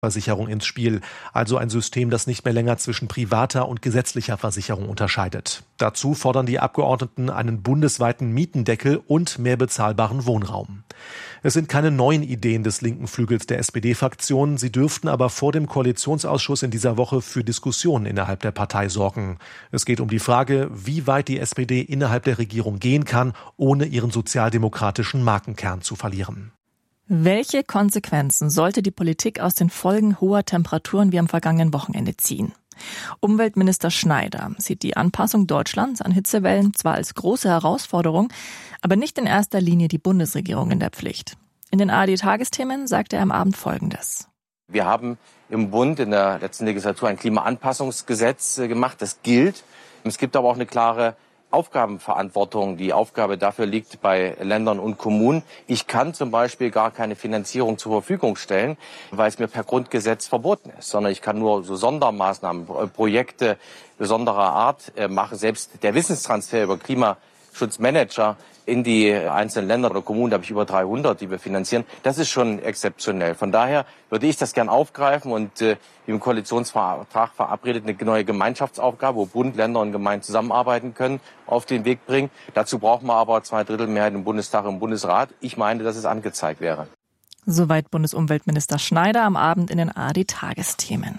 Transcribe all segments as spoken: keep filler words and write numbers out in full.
Versicherung ins Spiel, also ein System, das nicht mehr länger zwischen privater und gesetzlicher Versicherung unterscheidet. Dazu fordern die Abgeordneten einen bundesweiten Mietendeckel und mehr bezahlbaren Wohnraum. Es sind keine neuen Ideen des linken Flügels der S P D-Fraktion, sie dürften aber vor dem Koalitionsausschuss in dieser Woche für Diskussionen innerhalb der Partei sorgen. Es geht um die Frage, wie weit die S P D innerhalb der Regierung gehen kann, ohne ihren sozialdemokratischen Markenkern zu verlieren. Welche Konsequenzen sollte die Politik aus den Folgen hoher Temperaturen wie am vergangenen Wochenende ziehen? Umweltminister Schneider sieht die Anpassung Deutschlands an Hitzewellen zwar als große Herausforderung, aber nicht in erster Linie die Bundesregierung in der Pflicht. In den A R D-Tagesthemen sagte er am Abend Folgendes. Wir haben im Bund in der letzten Legislatur ein Klimaanpassungsgesetz gemacht, das gilt. Es gibt aber auch eine klare Aufgabenverantwortung. Die Aufgabe dafür liegt bei Ländern und Kommunen. Ich kann zum Beispiel gar keine Finanzierung zur Verfügung stellen, weil es mir per Grundgesetz verboten ist, sondern ich kann nur so Sondermaßnahmen, Projekte besonderer Art machen. Selbst der Wissenstransfer über Klimaschutzmanager in die einzelnen Länder oder Kommunen, da habe ich über dreihundert, die wir finanzieren. Das ist schon exzeptionell. Von daher würde ich das gern aufgreifen und äh, wie im Koalitionsvertrag verabredet eine neue Gemeinschaftsaufgabe, wo Bund, Länder und Gemeinden zusammenarbeiten können, auf den Weg bringen. Dazu brauchen wir aber zwei Drittel Mehrheit im Bundestag und im Bundesrat. Ich meine, dass es angezeigt wäre. Soweit Bundesumweltminister Schneider am Abend in den A R D-Tagesthemen.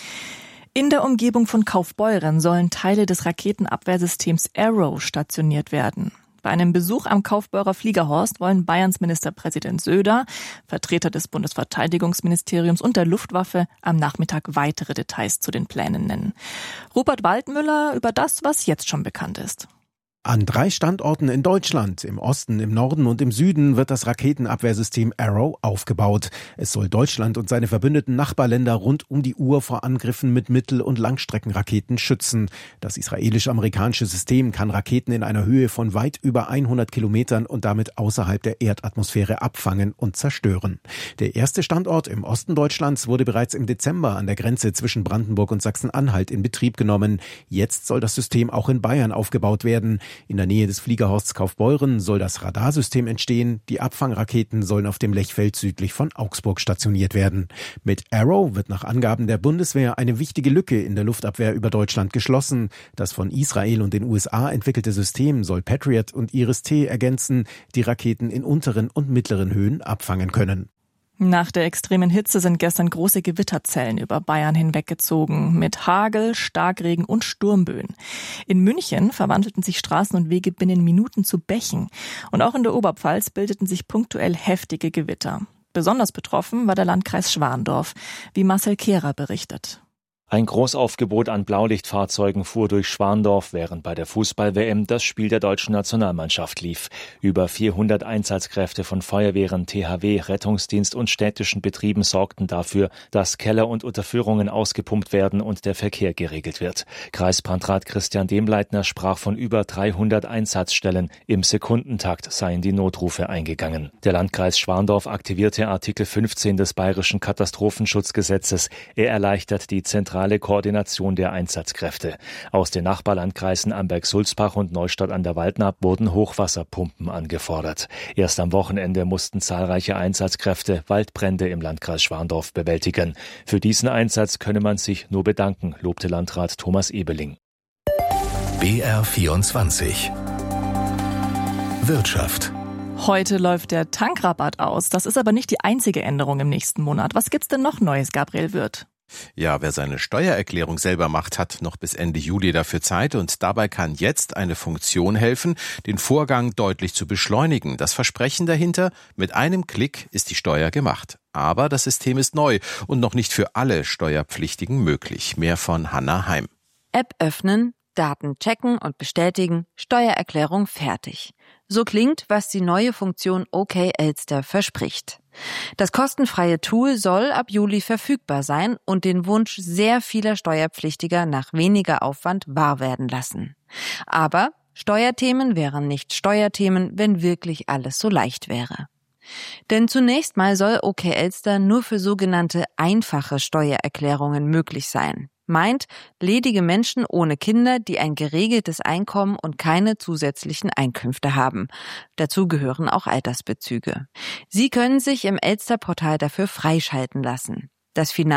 In der Umgebung von Kaufbeuren sollen Teile des Raketenabwehrsystems Arrow stationiert werden. Bei einem Besuch am Kaufbeurer Fliegerhorst wollen Bayerns Ministerpräsident Söder, Vertreter des Bundesverteidigungsministeriums und der Luftwaffe am Nachmittag weitere Details zu den Plänen nennen. Rupert Waldmüller über das, was jetzt schon bekannt ist. An drei Standorten in Deutschland, im Osten, im Norden und im Süden, wird das Raketenabwehrsystem Arrow aufgebaut. Es soll Deutschland und seine verbündeten Nachbarländer rund um die Uhr vor Angriffen mit Mittel- und Langstreckenraketen schützen. Das israelisch-amerikanische System kann Raketen in einer Höhe von weit über hundert Kilometern und damit außerhalb der Erdatmosphäre abfangen und zerstören. Der erste Standort im Osten Deutschlands wurde bereits im Dezember an der Grenze zwischen Brandenburg und Sachsen-Anhalt in Betrieb genommen. Jetzt soll das System auch in Bayern aufgebaut werden. In der Nähe des Fliegerhorsts Kaufbeuren soll das Radarsystem entstehen. Die Abfangraketen sollen auf dem Lechfeld südlich von Augsburg stationiert werden. Mit Arrow wird nach Angaben der Bundeswehr eine wichtige Lücke in der Luftabwehr über Deutschland geschlossen. Das von Israel und den U S A entwickelte System soll Patriot und Iris-T ergänzen, die Raketen in unteren und mittleren Höhen abfangen können. Nach der extremen Hitze sind gestern große Gewitterzellen über Bayern hinweggezogen, mit Hagel, Starkregen und Sturmböen. In München verwandelten sich Straßen und Wege binnen Minuten zu Bächen. Und auch in der Oberpfalz bildeten sich punktuell heftige Gewitter. Besonders betroffen war der Landkreis Schwandorf, wie Marcel Kehrer berichtet. Ein Großaufgebot an Blaulichtfahrzeugen fuhr durch Schwandorf, während bei der Fußball-W M das Spiel der deutschen Nationalmannschaft lief. Über vierhundert Einsatzkräfte von Feuerwehren, T H W, Rettungsdienst und städtischen Betrieben sorgten dafür, dass Keller und Unterführungen ausgepumpt werden und der Verkehr geregelt wird. Kreisbrandrat Christian Demleitner sprach von über dreihundert Einsatzstellen. Im Sekundentakt seien die Notrufe eingegangen. Der Landkreis Schwandorf aktivierte Artikel fünfzehn des Bayerischen Katastrophenschutzgesetzes. Er erleichtert die zentrale Koordination der Einsatzkräfte. Aus den Nachbarlandkreisen Amberg-Sulzbach und Neustadt an der Waldnaab wurden Hochwasserpumpen angefordert. Erst am Wochenende mussten zahlreiche Einsatzkräfte Waldbrände im Landkreis Schwandorf bewältigen. Für diesen Einsatz könne man sich nur bedanken, lobte Landrat Thomas Ebeling. B R vierundzwanzig Wirtschaft. Heute läuft der Tankrabatt aus. Das ist aber nicht die einzige Änderung im nächsten Monat. Was gibt's denn noch Neues, Gabriel Wirth? Ja, wer seine Steuererklärung selber macht, hat noch bis Ende Juli dafür Zeit und dabei kann jetzt eine Funktion helfen, den Vorgang deutlich zu beschleunigen. Das Versprechen dahinter, mit einem Klick ist die Steuer gemacht. Aber das System ist neu und noch nicht für alle Steuerpflichtigen möglich. Mehr von Hanna Heim. App öffnen, Daten checken und bestätigen, Steuererklärung fertig. So klingt, was die neue Funktion OK Elster verspricht. Das kostenfreie Tool soll ab Juli verfügbar sein und den Wunsch sehr vieler Steuerpflichtiger nach weniger Aufwand wahr werden lassen. Aber Steuerthemen wären nicht Steuerthemen, wenn wirklich alles so leicht wäre. Denn zunächst mal soll OK Elster nur für sogenannte einfache Steuererklärungen möglich sein. Meint ledige Menschen ohne Kinder, die ein geregeltes Einkommen und keine zusätzlichen Einkünfte haben. Dazu gehören auch Altersbezüge. Sie können sich im Elster-Portal dafür freischalten lassen. Das Finale